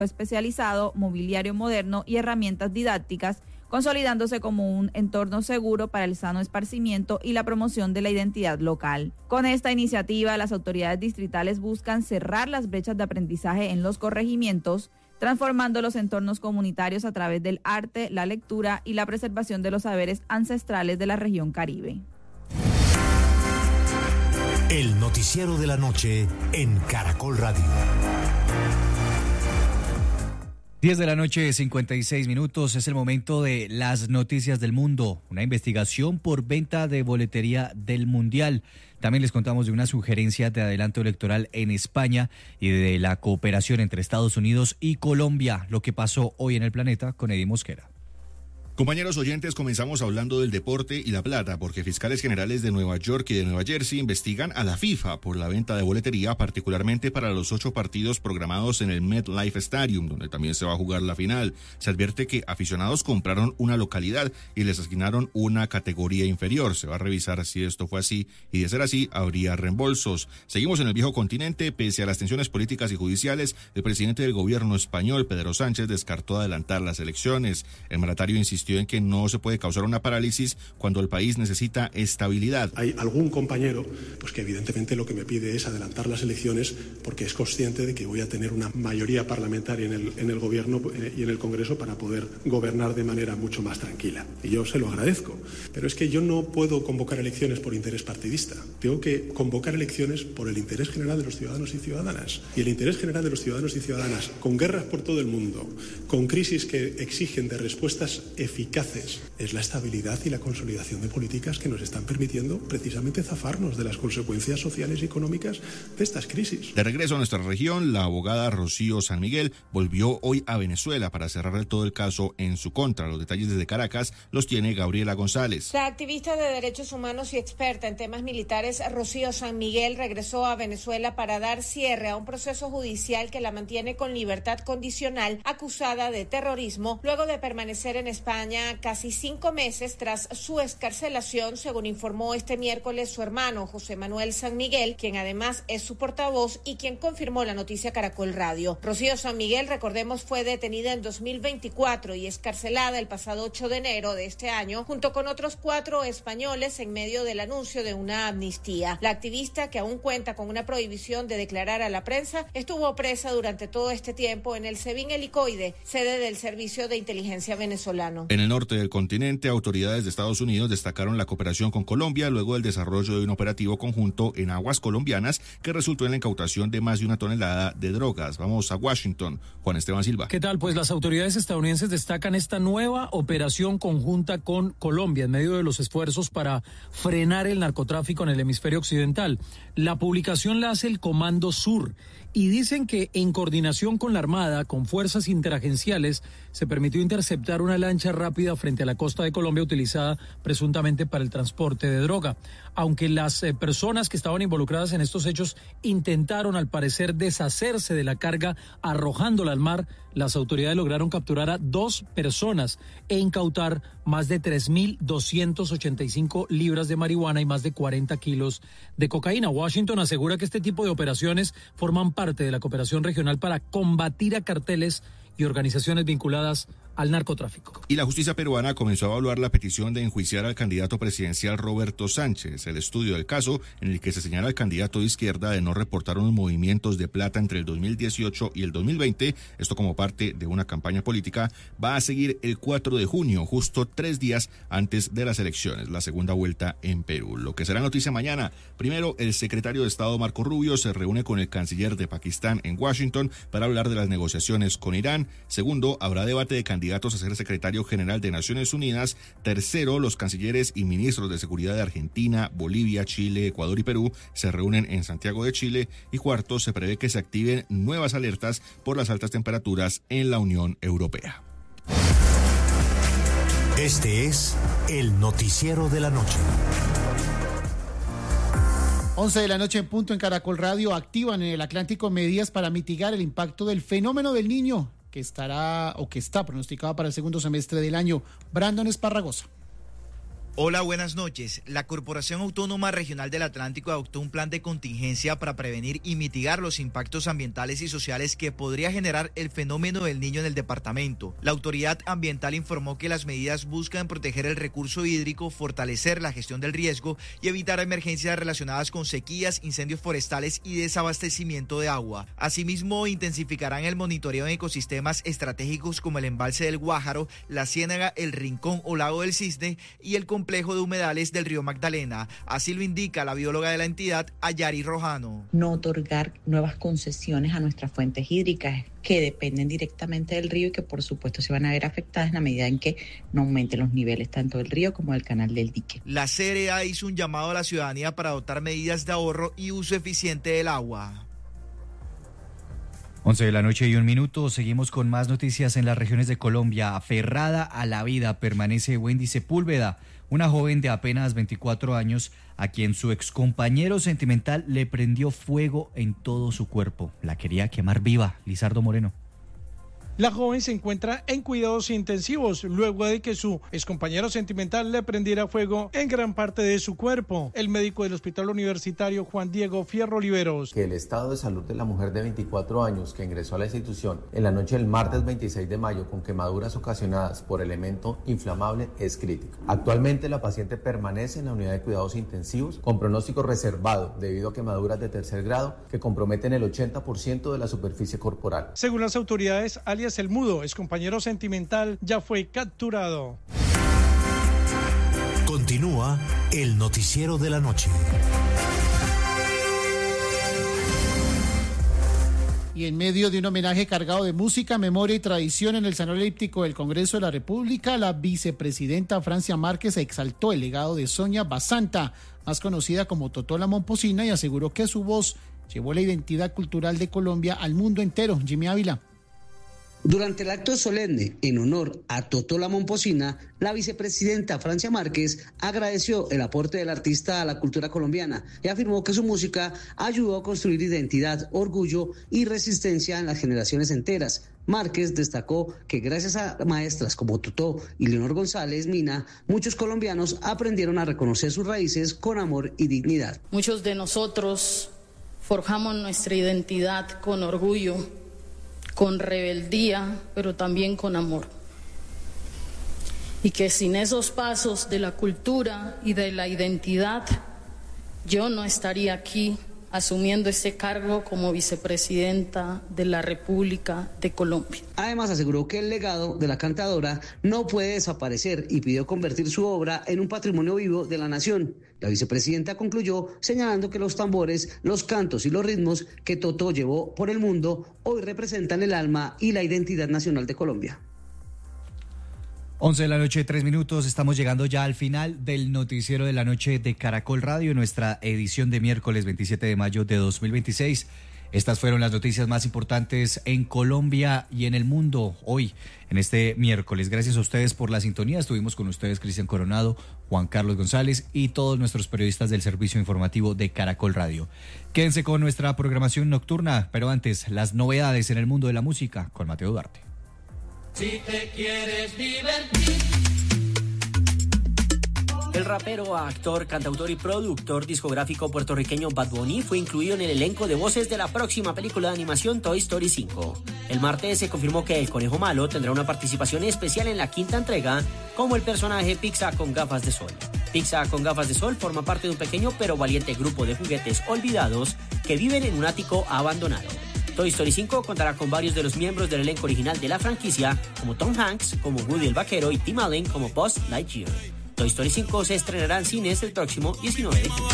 especializado, mobiliario moderno y herramientas didácticas, consolidándose como un entorno seguro para el sano esparcimiento y la promoción de la identidad local. Con esta iniciativa, las autoridades distritales buscan cerrar las brechas de aprendizaje en los corregimientos, transformando los entornos comunitarios a través del arte, la lectura y la preservación de los saberes ancestrales de la región Caribe. El noticiero de la noche en Caracol Radio. 10 de la noche, 56 minutos, es el momento de las noticias del mundo. Una investigación por venta de boletería del Mundial. También les contamos de una sugerencia de adelanto electoral en España y de la cooperación entre Estados Unidos y Colombia. Lo que pasó hoy en el planeta con Eddie Mosquera. Compañeros oyentes, comenzamos hablando del deporte y la plata, porque fiscales generales de Nueva York y de Nueva Jersey investigan a la FIFA por la venta de boletería, particularmente para los 8 partidos programados en el MetLife Stadium, donde también se va a jugar la final. Se advierte que aficionados compraron una localidad y les asignaron una categoría inferior. Se va a revisar si esto fue así, y de ser así, habría reembolsos. Seguimos en el viejo continente. Pese a las tensiones políticas y judiciales, el presidente del gobierno español, Pedro Sánchez, descartó adelantar las elecciones. El mandatario insistió en que no se puede causar una parálisis cuando el país necesita estabilidad. Hay algún compañero pues que evidentemente lo que me pide es adelantar las elecciones porque es consciente de que voy a tener una mayoría parlamentaria en el gobierno y en el Congreso para poder gobernar de manera mucho más tranquila. Y yo se lo agradezco. Pero es que yo no puedo convocar elecciones por interés partidista. Tengo que convocar elecciones por el interés general de los ciudadanos y ciudadanas. Y el interés general de los ciudadanos y ciudadanas, con guerras por todo el mundo, con crisis que exigen de respuestas eficaces, es la estabilidad y la consolidación de políticas que nos están permitiendo precisamente zafarnos de las consecuencias sociales y económicas de estas crisis. De regreso a nuestra región, la abogada Rocío San Miguel volvió hoy a Venezuela para cerrar todo el caso en su contra. Los detalles desde Caracas los tiene Gabriela González. La activista de derechos humanos y experta en temas militares Rocío San Miguel regresó a Venezuela para dar cierre a un proceso judicial que la mantiene con libertad condicional, acusada de terrorismo, luego de permanecer en España casi 5 meses tras su excarcelación, según informó este miércoles su hermano José Manuel San Miguel, quien además es su portavoz y quien confirmó la noticia Caracol Radio. Rocío San Miguel, recordemos, fue detenida en 2024 y excarcelada el pasado 8 de enero de este año, junto con otros 4 españoles en medio del anuncio de una amnistía. La activista, que aún cuenta con una prohibición de declarar a la prensa, estuvo presa durante todo este tiempo en el SEBIN Helicoide, sede del Servicio de Inteligencia venezolano. En el norte del continente, autoridades de Estados Unidos destacaron la cooperación con Colombia luego del desarrollo de un operativo conjunto en aguas colombianas que resultó en la incautación de más de 1 tonelada de drogas. Vamos a Washington. Juan Esteban Silva. ¿Qué tal? Pues las autoridades estadounidenses destacan esta nueva operación conjunta con Colombia en medio de los esfuerzos para frenar el narcotráfico en el hemisferio occidental. La publicación la hace el Comando Sur y dicen que en coordinación con la Armada, con fuerzas interagenciales, se permitió interceptar una lancha rápida frente a la costa de Colombia utilizada presuntamente para el transporte de droga. Aunque las personas que estaban involucradas en estos hechos intentaron al parecer deshacerse de la carga arrojándola al mar, las autoridades lograron capturar a 2 personas e incautar más de 3.285 libras de marihuana y más de 40 kilos de cocaína. Washington asegura que este tipo de operaciones forman parte de la cooperación regional para combatir a carteles y organizaciones vinculadas al narcotráfico. Y la justicia peruana comenzó a evaluar la petición de enjuiciar al candidato presidencial Roberto Sánchez. El estudio del caso, en el que se señala al candidato de izquierda de no reportar unos movimientos de plata entre el 2018 y el 2020, esto como parte de una campaña política, va a seguir el 4 de junio, justo 3 días antes de las elecciones, la segunda vuelta en Perú. Lo que será noticia mañana: primero, el secretario de Estado Marco Rubio se reúne con el canciller de Pakistán en Washington para hablar de las negociaciones con Irán. Segundo, habrá debate de candidatos a ser secretario general de Naciones Unidas. Tercero, los cancilleres y ministros de seguridad de Argentina, Bolivia, Chile, Ecuador y Perú se reúnen en Santiago de Chile. Y cuarto, se prevé que se activen nuevas alertas por las altas temperaturas en la Unión Europea. Este es el noticiero de la noche. 11 de la noche en punto en Caracol Radio. Activan en el Atlántico medidas para mitigar el impacto del fenómeno del Niño, que está pronosticado para el segundo semestre del año. Brandon Esparragosa. Hola, buenas noches. La Corporación Autónoma Regional del Atlántico adoptó un plan de contingencia para prevenir y mitigar los impactos ambientales y sociales que podría generar el fenómeno del Niño en el departamento. La autoridad ambiental informó que las medidas buscan proteger el recurso hídrico, fortalecer la gestión del riesgo y evitar emergencias relacionadas con sequías, incendios forestales y desabastecimiento de agua. Asimismo, intensificarán el monitoreo en ecosistemas estratégicos como el embalse del Guájaro, la Ciénaga, el Rincón o Lago del Cisne y el complejo de humedales del río Magdalena. Así lo indica la bióloga de la entidad, Ayari Rojano. No otorgar nuevas concesiones a nuestras fuentes hídricas que dependen directamente del río y que por supuesto se van a ver afectadas en la medida en que no aumenten los niveles tanto del río como del canal del dique. La CRA hizo un llamado a la ciudadanía para adoptar medidas de ahorro y uso eficiente del agua. 11:01 p.m. Seguimos con más noticias en las regiones de Colombia. Aferrada a la vida permanece Wendy Sepúlveda, una joven de apenas 24 años a quien su excompañero sentimental le prendió fuego en todo su cuerpo. La quería quemar viva. Lizardo Moreno. La joven se encuentra en cuidados intensivos luego de que su excompañero sentimental le prendiera fuego en gran parte de su cuerpo. El médico del Hospital Universitario Juan Diego Fierro Oliveros. Que el estado de salud de la mujer de 24 años que ingresó a la institución en la noche del martes 26 de mayo con quemaduras ocasionadas por elemento inflamable es crítico. Actualmente la paciente permanece en la unidad de cuidados intensivos con pronóstico reservado debido a quemaduras de tercer grado que comprometen el 80% de la superficie corporal. Según las autoridades, alias El Mudo, excompañero sentimental, ya fue capturado. Continúa el noticiero de la noche. Y en medio de un homenaje cargado de música, memoria y tradición en el Salón Elíptico del Congreso de la República, la vicepresidenta Francia Márquez exaltó el legado de Sonia Basanta, más conocida como Totó la Momposina, y aseguró que su voz llevó la identidad cultural de Colombia al mundo entero. Jimmy Ávila. Durante el acto solemne en honor a Totó la Momposina, la vicepresidenta Francia Márquez agradeció el aporte del artista a la cultura colombiana y afirmó que su música ayudó a construir identidad, orgullo y resistencia en las generaciones enteras. Márquez destacó que gracias a maestras como Totó y Leonor González Mina, muchos colombianos aprendieron a reconocer sus raíces con amor y dignidad. Muchos de nosotros forjamos nuestra identidad con orgullo, con rebeldía, pero también con amor. Y que sin esos pasos de la cultura y de la identidad, yo no estaría aquí asumiendo este cargo como vicepresidenta de la República de Colombia. Además, aseguró que el legado de la cantadora no puede desaparecer y pidió convertir su obra en un patrimonio vivo de la nación. La vicepresidenta concluyó señalando que los tambores, los cantos y los ritmos que Totó llevó por el mundo hoy representan el alma y la identidad nacional de Colombia. 11:03 p.m. Estamos llegando ya al final del noticiero de la noche de Caracol Radio, nuestra edición de miércoles 27 de mayo de 2026. Estas fueron las noticias más importantes en Colombia y en el mundo hoy, en este miércoles. Gracias a ustedes por la sintonía. Estuvimos con ustedes Cristian Coronado, Juan Carlos González y todos nuestros periodistas del servicio informativo de Caracol Radio. Quédense con nuestra programación nocturna, pero antes, las novedades en el mundo de la música con Mateo Duarte. Si te quieres divertir. El rapero, actor, cantautor y productor discográfico puertorriqueño Bad Bunny fue incluido en el elenco de voces de la próxima película de animación Toy Story 5. El martes se confirmó que el Conejo Malo tendrá una participación especial en la quinta entrega como el personaje Pizza con gafas de sol. Pizza con gafas de sol forma parte de un pequeño pero valiente grupo de juguetes olvidados que viven en un ático abandonado. Toy Story 5 contará con varios de los miembros del elenco original de la franquicia, como Tom Hanks, como Woody el Vaquero y Tim Allen como Buzz Lightyear. Toy Story 5 se estrenará en cines el próximo 19 de junio.